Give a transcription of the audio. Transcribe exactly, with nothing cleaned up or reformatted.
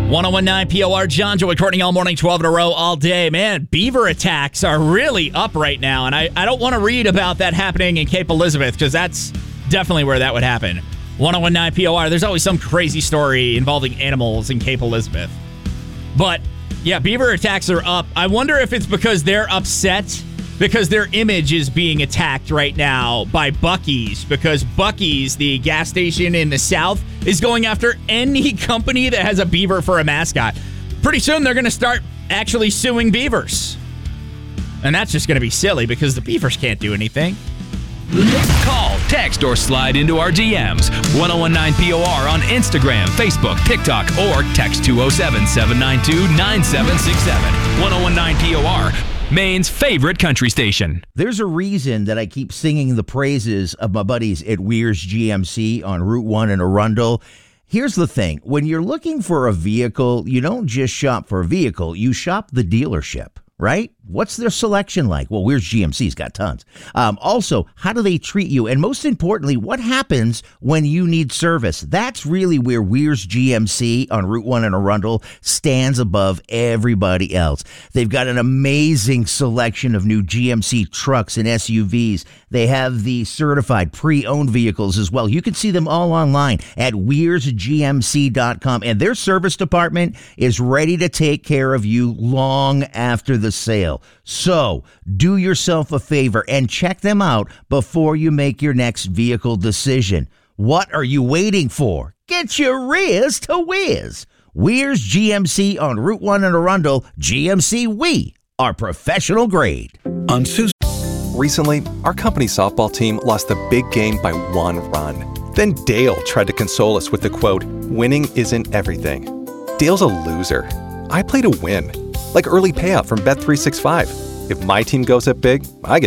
ten nineteen P O R, John, Joey, Courtney, all morning, twelve in a row, all day. Man, beaver attacks are really up right now, and I, I don't want to read about that happening in Cape Elizabeth, because that's definitely where that would happen. ten nineteen P O R, there's always some crazy story involving animals in Cape Elizabeth. But, yeah, beaver attacks are up. I wonder if it's because they're upset because their image is being attacked right now by Buc-ee's, because Buc-ee's, the gas station in the South, is going after any company that has a beaver for a mascot. Pretty soon, they're going to start actually suing beavers. And that's just going to be silly, because the beavers can't do anything. Call, text, or slide into our D Ms. ten nineteen P O R on Instagram, Facebook, TikTok, or text two oh seven, seven nine two, nine seven six seven. ten nineteen P O R, Maine's favorite country station. There's a reason that I keep singing the praises of my buddies at Weir's G M C on Route one in Arundel. Here's the thing. When you're looking for a vehicle, you don't just shop for a vehicle. You shop the dealership, right? What's their selection like? Well, Weir's G M C's got tons. Um, also, how do they treat you? And most importantly, what happens when you need service? That's really where Weir's G M C on Route one in Arundel stands above everybody else. They've got an amazing selection of new G M C trucks and S U Vs. They have the certified pre-owned vehicles as well. You can see them all online at weirs g m c dot com. And their service department is ready to take care of you long after the sale. So do yourself a favor and check them out before you make your next vehicle decision. What are you waiting for? Get your rears to Whiz. Weir's G M C on Route one in Arundel. G M C, we are professional grade. On Susan. Recently, our company softball team lost the big game by one run. Then Dale tried to console us with the quote, "Winning isn't everything." Dale's a loser. I play to win. Like early payout from Bet three sixty-five. If my team goes up big, I get